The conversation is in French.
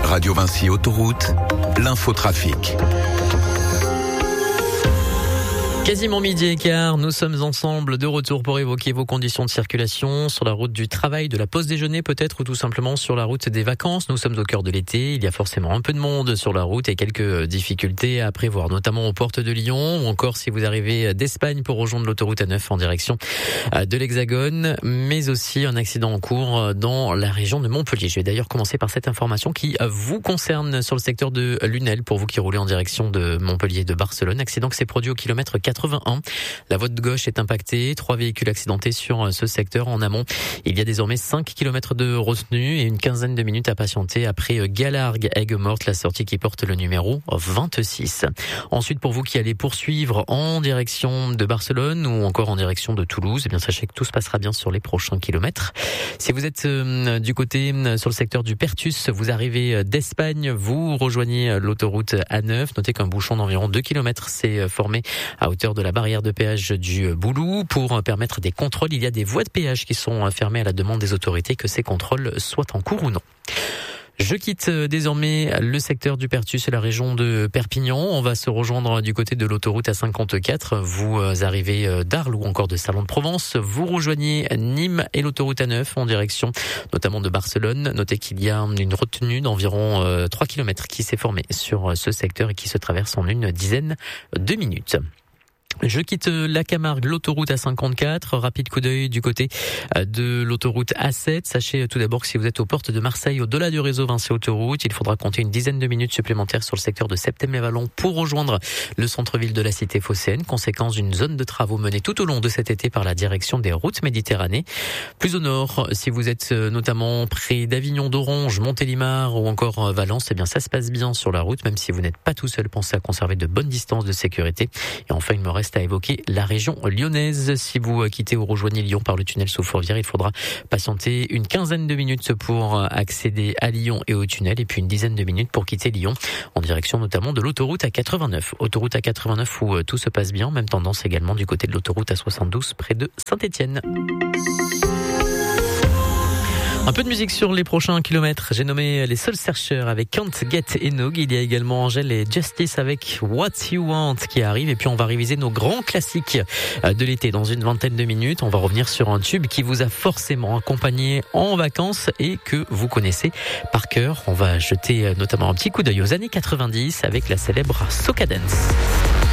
Radio Vinci Autoroute, l'infotrafic. Quasiment midi et quart, nous sommes ensemble de retour pour évoquer vos conditions de circulation sur la route du travail, de la pause déjeuner peut-être, ou tout simplement sur la route des vacances. Nous sommes au cœur de l'été, il y a forcément un peu de monde sur la route et quelques difficultés à prévoir, notamment aux portes de Lyon, ou encore si vous arrivez d'Espagne pour rejoindre l'autoroute A9 en direction de l'Hexagone, mais aussi un accident en cours dans la région de Montpellier. Je vais d'ailleurs commencer par cette information qui vous concerne sur le secteur de Lunel, pour vous qui roulez en direction de Montpellier, de Barcelone. Accident qui s'est produit au kilomètre 81. La voie de gauche est impactée, 3 véhicules accidentés sur ce secteur. En amont, il y a désormais 5 km de retenue et une quinzaine de minutes à patienter après Galargues, Aigues-Mortes, la sortie qui porte le numéro 26. Ensuite, pour vous qui allez poursuivre en direction de Barcelone ou encore en direction de Toulouse, eh bien sachez que tout se passera bien sur les prochains kilomètres. Si vous êtes du côté sur le secteur du Pertus, vous arrivez d'Espagne, vous rejoignez l'autoroute A9. Notez qu'un bouchon d'environ 2 km s'est formé à hauteur de la barrière de péage du Boulou. Pour permettre des contrôles, il y a des voies de péage qui sont fermées à la demande des autorités, que ces contrôles soient en cours ou non. Je quitte désormais le secteur du Pertus et la région de Perpignan. On va se rejoindre du côté de l'autoroute A54. Vous arrivez d'Arles ou encore de Salon de Provence. Vous rejoignez Nîmes et l'autoroute A9 en direction notamment de Barcelone. Notez qu'il y a une retenue d'environ 3 km qui s'est formée sur ce secteur et qui se traverse en une dizaine de minutes. Je quitte la Camargue, l'autoroute A54, rapide coup d'œil du côté de l'autoroute A7. Sachez tout d'abord que si vous êtes aux portes de Marseille, au-delà du réseau Vinci Autoroute, il faudra compter une dizaine de minutes supplémentaires sur le secteur de Septem-les-Vallons pour rejoindre le centre-ville de la cité phocéenne, conséquence d'une zone de travaux menée tout au long de cet été par la direction des routes Méditerranée. Plus au nord, si vous êtes notamment près d'Avignon, d'Orange, Montélimar ou encore Valence, eh bien ça se passe bien sur la route, même si vous n'êtes pas tout seul, pensez à conserver de bonnes distances de sécurité. Et enfin, il me reste à évoquer la région lyonnaise. Si vous quittez ou rejoignez Lyon par le tunnel sous Fourvière, il faudra patienter une quinzaine de minutes pour accéder à Lyon et au tunnel, et puis une dizaine de minutes pour quitter Lyon en direction notamment de l'autoroute A89. Autoroute A89 où tout se passe bien, même tendance également du côté de l'autoroute A72 près de Saint-Étienne. Un peu de musique sur les prochains kilomètres. J'ai nommé les Soul Searchers avec Can't Get Enough. Il y a également Angèle et Justice avec What You Want qui arrive. Et puis on va réviser nos grands classiques de l'été dans une vingtaine de minutes. On va revenir sur un tube qui vous a forcément accompagné en vacances et que vous connaissez par cœur. On va jeter notamment un petit coup d'œil aux années 90 avec la célèbre Soca Dance.